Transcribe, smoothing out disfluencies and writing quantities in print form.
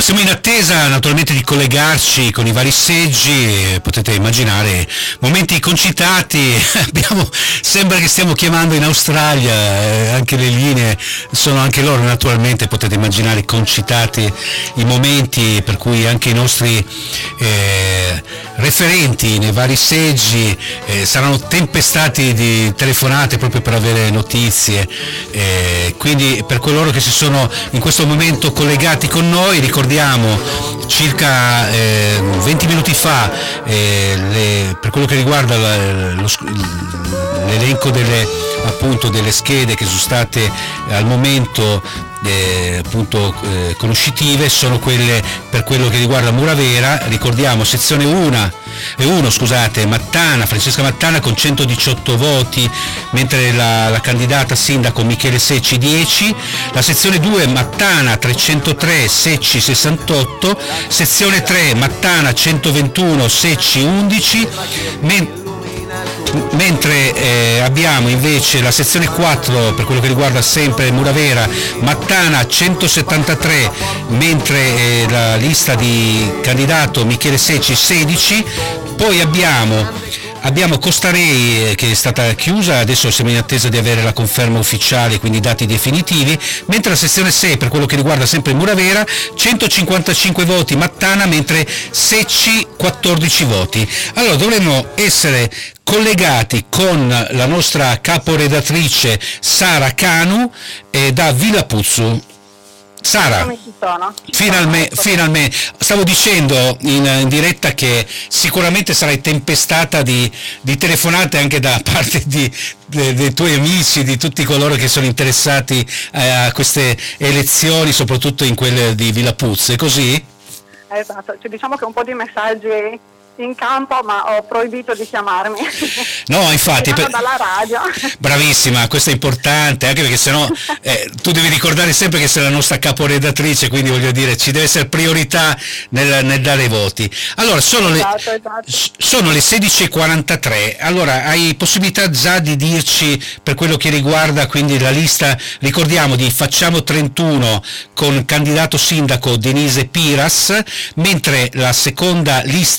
siamo in attesa naturalmente di collegarci con i vari seggi, potete immaginare momenti concitati, sembra che stiamo chiamando in Australia, anche le linee sono anche loro naturalmente, potete immaginare concitati i momenti per cui anche i nostri referenti nei vari seggi saranno tempestati di telefonate proprio per avere notizie, quindi per coloro che si sono in questo momento collegati con noi ricordiamo circa 20 minuti fa per quello che riguarda l'elenco delle schede che sono state al momento conoscitive, sono quelle per quello che riguarda Muravera. Ricordiamo sezione 1, Francesca Mattana con 118 voti, mentre la candidata sindaco Michele Secci 10, la sezione 2 Mattana 303, Secci 68, sezione 3 Mattana 121, Secci 11, mentre abbiamo invece la sezione 4 per quello che riguarda sempre Muravera, Mattana 173, mentre la lista di candidato Michele Secci 16, poi abbiamo Costarei che è stata chiusa, adesso siamo in attesa di avere la conferma ufficiale, quindi i dati definitivi, mentre la sezione 6 per quello che riguarda sempre Muravera 155 voti Mattana, mentre Secci 14 voti. Allora dovremmo essere collegati con la nostra caporedattrice Sara Canu da Villapuzzu. Sara, come ci sono? finalmente, stavo dicendo in diretta che sicuramente sarai tempestata di telefonate anche da parte dei tuoi amici, di tutti coloro che sono interessati a queste elezioni, soprattutto in quelle di Villapuzzu, è così? Esatto, diciamo che un po' di messaggi in campo, ma ho proibito di chiamarmi. No, infatti, dalla radio. Bravissima, questo è importante, anche perché sennò tu devi ricordare sempre che sei la nostra caporedattrice, quindi voglio dire, ci deve essere priorità nel dare i voti. Allora, sono le 16:43, allora hai possibilità già di dirci per quello che riguarda quindi la lista, ricordiamo di Facciamo 31 con candidato sindaco Denise Piras, mentre la seconda lista